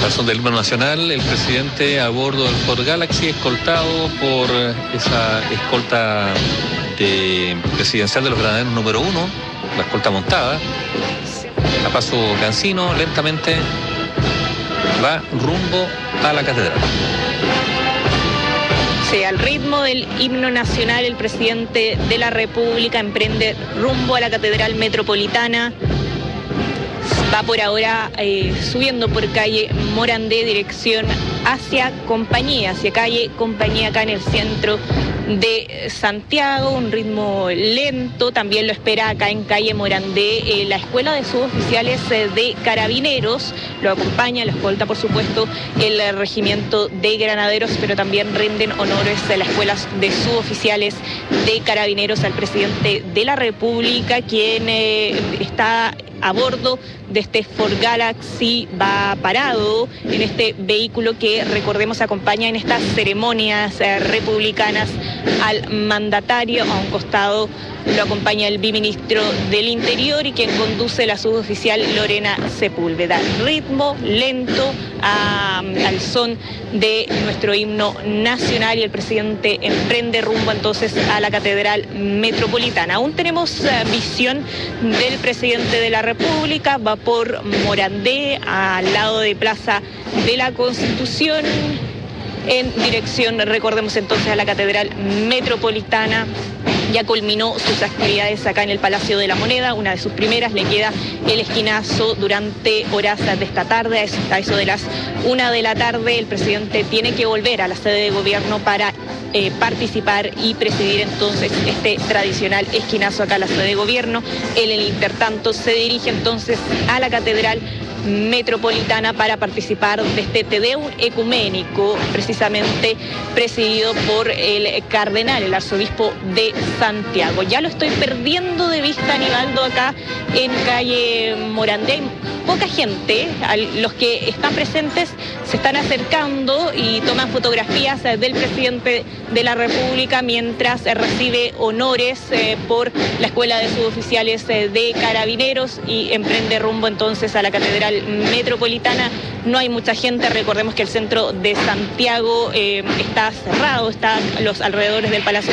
Al son del himno nacional, el presidente a bordo del Ford Galaxy, escoltado por esa escolta presidencial de los granaderos número 1, la escolta montada, a paso cansino, lentamente va rumbo a la catedral. Sí, al ritmo del himno nacional, el presidente de la República emprende rumbo a la Catedral Metropolitana. Va por ahora subiendo por calle Morandé, dirección hacia calle Compañía, acá en el centro de Santiago. Un ritmo lento, también lo espera acá en calle Morandé la Escuela de Suboficiales de Carabineros. Lo acompaña, lo escolta por supuesto el Regimiento de Granaderos, pero también rinden honores a las escuelas de suboficiales de Carabineros al presidente de la República, quien está a bordo de este Ford Galaxy, va parado en este vehículo que, recordemos, acompaña en estas ceremonias republicanas al mandatario. A un costado lo acompaña el viceministro del Interior y quien conduce la suboficial Lorena Sepúlveda. Ritmo lento al son de nuestro himno nacional, y el presidente emprende rumbo entonces a la Catedral Metropolitana. Aún tenemos visión del presidente de la República, va por Morandé, al lado de Plaza de la Constitución, en dirección, recordemos entonces, a la Catedral Metropolitana. Ya culminó sus actividades acá en el Palacio de la Moneda, una de sus primeras. Le queda el esquinazo durante horas de esta tarde, a eso de las 1 de la tarde. El presidente tiene que volver a la sede de gobierno para participar y presidir entonces este tradicional esquinazo acá en la sede de gobierno. Él, en el intertanto, se dirige entonces a la Catedral Metropolitana para participar de este Te Deum ecuménico, precisamente presidido por el cardenal, el arzobispo de Santiago. Ya lo estoy perdiendo de vista, Aníbaldo, acá en calle Morandé. Hay poca gente, los que están presentes se están acercando y toman fotografías del presidente de la República mientras recibe honores por la Escuela de Suboficiales de Carabineros y emprende rumbo entonces a la Catedral Metropolitana. No hay mucha gente, recordemos que el centro de Santiago está cerrado, está los alrededores del Palacio